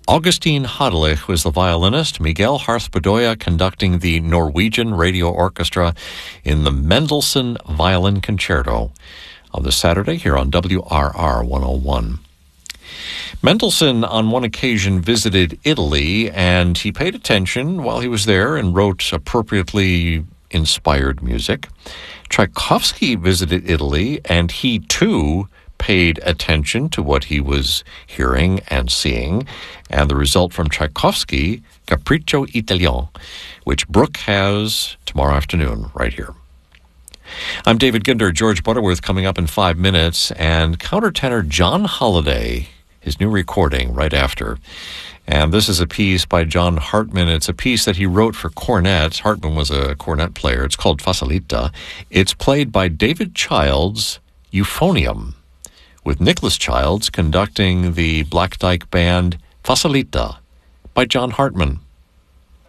Augustine Hadelich was the violinist, Miguel Harth-Bedoya conducting the Norwegian Radio Orchestra in the Mendelssohn Violin Concerto on this Saturday here on WRR 101. Mendelssohn on one occasion visited Italy, and he paid attention while he was there and wrote appropriately inspired music. Tchaikovsky visited Italy, and he too paid attention to what he was hearing and seeing, and the result from Tchaikovsky, Capriccio Italien, which Brooke has tomorrow afternoon right here. I'm David Ginder. George Butterworth coming up in 5 minutes, and countertenor John Holiday, his new recording right after. And this is a piece by John Hartman. It's a piece that he wrote for cornet. Hartman was a cornet player. It's called Facilita. It's played by David Childs' euphonium, with Nicholas Childs conducting the Black Dyke Band Facilita by John Hartman.